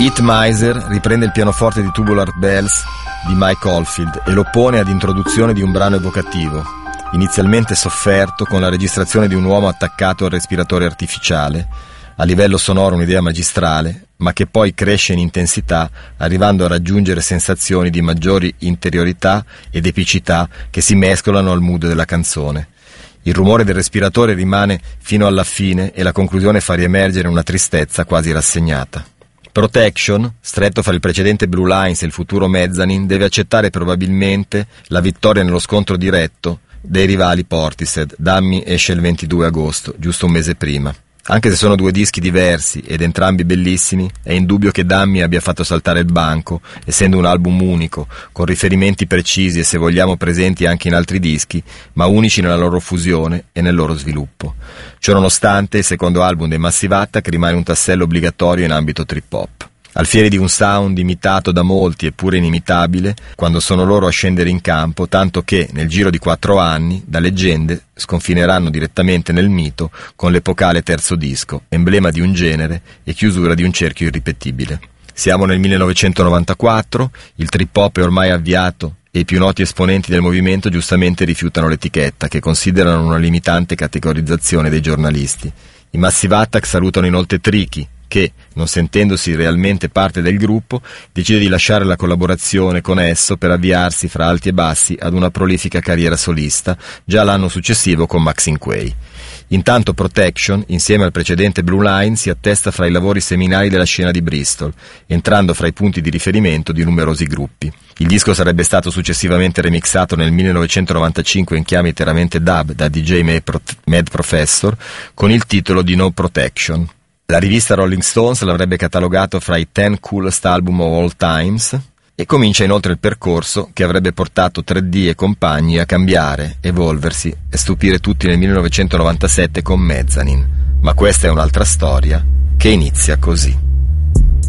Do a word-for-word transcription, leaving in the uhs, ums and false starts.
Heath Miser riprende il pianoforte di Tubular Bells di Mike Oldfield e lo pone ad introduzione di un brano evocativo, inizialmente sofferto con la registrazione di un uomo attaccato al respiratore artificiale, a livello sonoro un'idea magistrale, ma che poi cresce in intensità, arrivando a raggiungere sensazioni di maggiori interiorità ed epicità che si mescolano al mood della canzone. Il rumore del respiratore rimane fino alla fine e la conclusione fa riemergere una tristezza quasi rassegnata. Protection, stretto fra il precedente Blue Lines e il futuro Mezzanine, deve accettare probabilmente la vittoria nello scontro diretto dei rivali Portishead. Dummy esce il ventidue agosto, giusto un mese prima. Anche se sono due dischi diversi ed entrambi bellissimi, è indubbio che Dummy abbia fatto saltare il banco, essendo un album unico, con riferimenti precisi e se vogliamo presenti anche in altri dischi, ma unici nella loro fusione e nel loro sviluppo. Ciononostante, il secondo album dei Massive Attack rimane un tassello obbligatorio in ambito trip hop. Alfieri di un sound imitato da molti eppure inimitabile quando sono loro a scendere in campo, tanto che nel giro di quattro anni da leggende sconfineranno direttamente nel mito con l'epocale terzo disco, emblema di un genere e chiusura di un cerchio irripetibile. Siamo nel millenovecentonovantaquattro, il trip hop è ormai avviato e i più noti esponenti del movimento giustamente rifiutano l'etichetta, che considerano una limitante categorizzazione dei giornalisti. I Massive Attack salutano inoltre Tricky, che, non sentendosi realmente parte del gruppo, decide di lasciare la collaborazione con esso per avviarsi fra alti e bassi ad una prolifica carriera solista, già l'anno successivo con Maxine Quay. Intanto Protection, insieme al precedente Blue Line, si attesta fra i lavori seminali della scena di Bristol, entrando fra i punti di riferimento di numerosi gruppi. Il disco sarebbe stato successivamente remixato nel millenovecentonovantacinque in chiave interamente dub da D J Mad, Pro- Mad Professor, con il titolo di No Protection. La rivista Rolling Stones l'avrebbe catalogato fra i ten coolest album of all times e comincia inoltre il percorso che avrebbe portato tre D e compagni a cambiare, evolversi e stupire tutti nel millenovecentonovantasette con Mezzanine. Ma questa è un'altra storia che inizia così.